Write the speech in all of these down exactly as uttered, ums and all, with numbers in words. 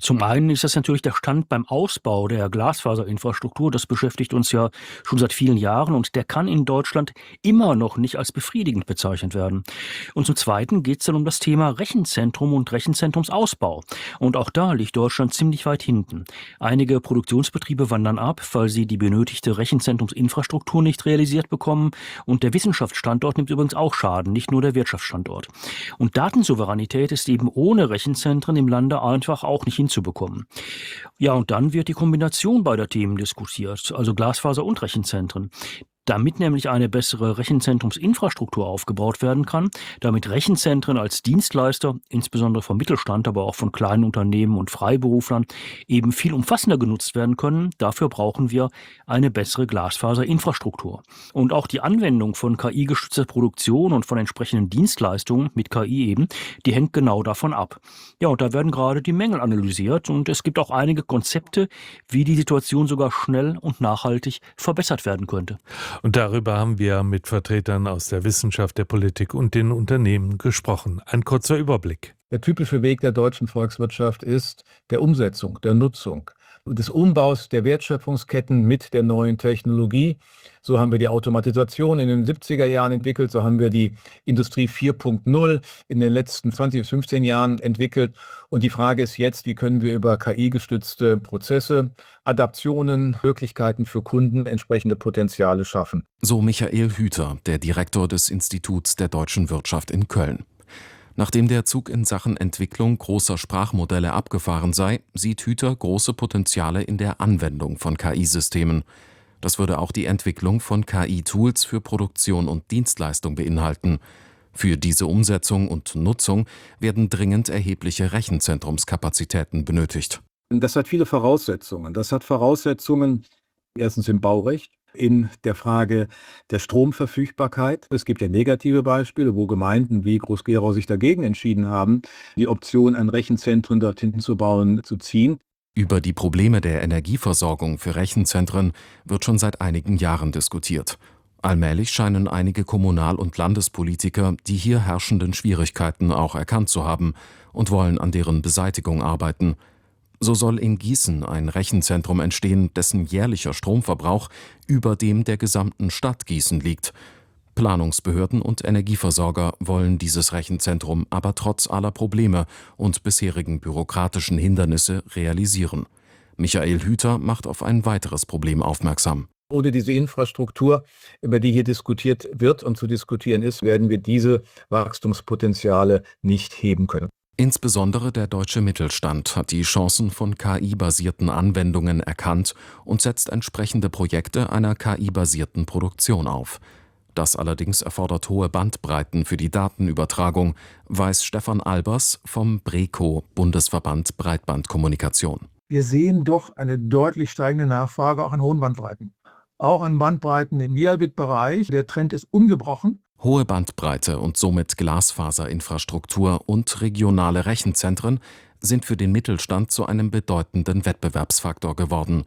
Zum einen ist das natürlich der Stand beim Ausbau der Glasfaserinfrastruktur. Das beschäftigt uns ja schon seit vielen Jahren und der kann in Deutschland immer noch nicht als befriedigend bezeichnet werden. Und zum Zweiten geht es dann um das Thema Rechenzentrum und Rechenzentrumsausbau. Und auch da liegt Deutschland ziemlich weit hinten. Einige Produktionsbetriebe wandern ab, weil sie die benötigte Rechenzentrumsinfrastruktur nicht realisiert bekommen. Und der Wissenschaftsstandort nimmt übrigens auch Schaden, nicht nur der Wirtschaftsstandort. Und Datensouveränität ist eben ohne Rechenzentren im Lande einfach auch nicht hinzubekommen. Ja, und dann wird die Kombination beider Themen diskutiert, also Glasfaser und Rechenzentren. Damit nämlich eine bessere Rechenzentrumsinfrastruktur aufgebaut werden kann, damit Rechenzentren als Dienstleister, insbesondere vom Mittelstand, aber auch von kleinen Unternehmen und Freiberuflern, eben viel umfassender genutzt werden können, dafür brauchen wir eine bessere Glasfaserinfrastruktur. Und auch die Anwendung von K I-gestützter Produktion und von entsprechenden Dienstleistungen mit K I eben, die hängt genau davon ab. Ja, und da werden gerade die Mängel analysiert und es gibt auch einige Konzepte, wie die Situation sogar schnell und nachhaltig verbessert werden könnte. Und darüber haben wir mit Vertretern aus der Wissenschaft, der Politik und den Unternehmen gesprochen. Ein kurzer Überblick. Der typische Weg der deutschen Volkswirtschaft ist der Umsetzung, der Nutzung, des Umbaus der Wertschöpfungsketten mit der neuen Technologie. So haben wir die Automatisation in den siebziger Jahren entwickelt, so haben wir die Industrie vier Punkt null in den letzten zwanzig bis fünfzehn Jahren entwickelt. Und die Frage ist jetzt, wie können wir über K I-gestützte Prozesse, Adaptionen, Möglichkeiten für Kunden entsprechende Potenziale schaffen. So Michael Hüter, der Direktor des Instituts der deutschen Wirtschaft in Köln. Nachdem der Zug in Sachen Entwicklung großer Sprachmodelle abgefahren sei, sieht Hüter große Potenziale in der Anwendung von K I-Systemen. Das würde auch die Entwicklung von K I-Tools für Produktion und Dienstleistung beinhalten. Für diese Umsetzung und Nutzung werden dringend erhebliche Rechenzentrumskapazitäten benötigt. Das hat viele Voraussetzungen. Das hat Voraussetzungen erstens im Baurecht, in der Frage der Stromverfügbarkeit. Es gibt ja negative Beispiele, wo Gemeinden wie Groß-Gerau sich dagegen entschieden haben, die Option, ein Rechenzentrum dorthin zu bauen, zu ziehen. Über die Probleme der Energieversorgung für Rechenzentren wird schon seit einigen Jahren diskutiert. Allmählich scheinen einige Kommunal- und Landespolitiker die hier herrschenden Schwierigkeiten auch erkannt zu haben und wollen an deren Beseitigung arbeiten. So soll in Gießen ein Rechenzentrum entstehen, dessen jährlicher Stromverbrauch über dem der gesamten Stadt Gießen liegt. Planungsbehörden und Energieversorger wollen dieses Rechenzentrum aber trotz aller Probleme und bisherigen bürokratischen Hindernisse realisieren. Michael Hüter macht auf ein weiteres Problem aufmerksam. Ohne diese Infrastruktur, über die hier diskutiert wird und zu diskutieren ist, werden wir diese Wachstumspotenziale nicht heben können. Insbesondere der deutsche Mittelstand hat die Chancen von K I-basierten Anwendungen erkannt und setzt entsprechende Projekte einer K I-basierten Produktion auf. Das allerdings erfordert hohe Bandbreiten für die Datenübertragung, weiß Stefan Albers vom BREKO, Bundesverband Breitbandkommunikation. Wir sehen doch eine deutlich steigende Nachfrage auch an hohen Bandbreiten. Auch an Bandbreiten im Gigabit-Bereich. Der Trend ist ungebrochen. Hohe Bandbreite und somit Glasfaserinfrastruktur und regionale Rechenzentren sind für den Mittelstand zu einem bedeutenden Wettbewerbsfaktor geworden.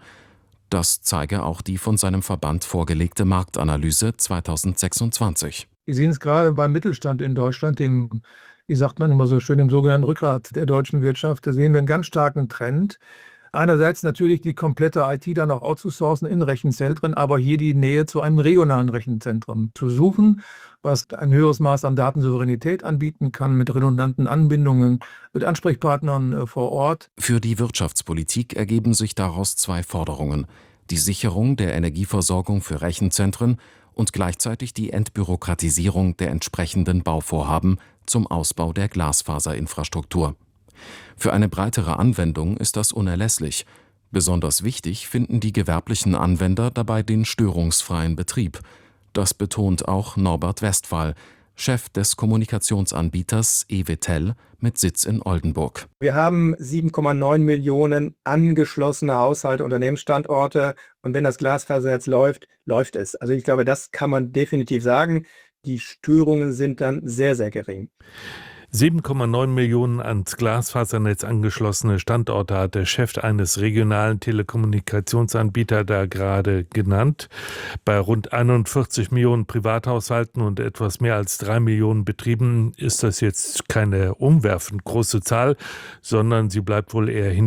Das zeige auch die von seinem Verband vorgelegte Marktanalyse zweitausendsechsundzwanzig. Wir sehen es gerade beim Mittelstand in Deutschland, dem, wie sagt man immer so schön, dem sogenannten Rückgrat der deutschen Wirtschaft. Da sehen wir einen ganz starken Trend. Einerseits natürlich die komplette I T dann auch outzusourcen in Rechenzentren, aber hier die Nähe zu einem regionalen Rechenzentrum zu suchen, was ein höheres Maß an Datensouveränität anbieten kann mit redundanten Anbindungen, mit Ansprechpartnern äh, vor Ort. Für die Wirtschaftspolitik ergeben sich daraus zwei Forderungen: die Sicherung der Energieversorgung für Rechenzentren und gleichzeitig die Entbürokratisierung der entsprechenden Bauvorhaben zum Ausbau der Glasfaserinfrastruktur. Für eine breitere Anwendung ist das unerlässlich. Besonders wichtig finden die gewerblichen Anwender dabei den störungsfreien Betrieb. Das betont auch Norbert Westphal, Chef des Kommunikationsanbieters eWetel mit Sitz in Oldenburg. Wir haben sieben Komma neun Millionen angeschlossene Haushalte, Unternehmensstandorte und wenn das Glasfaser jetzt läuft, läuft es. Also ich glaube, das kann man definitiv sagen. Die Störungen sind dann sehr, sehr gering. sieben Komma neun Millionen ans Glasfasernetz angeschlossene Standorte hat der Chef eines regionalen Telekommunikationsanbieters da gerade genannt. Bei rund einundvierzig Millionen Privathaushalten und etwas mehr als drei Millionen Betrieben ist das jetzt keine umwerfend große Zahl, sondern sie bleibt wohl eher hinter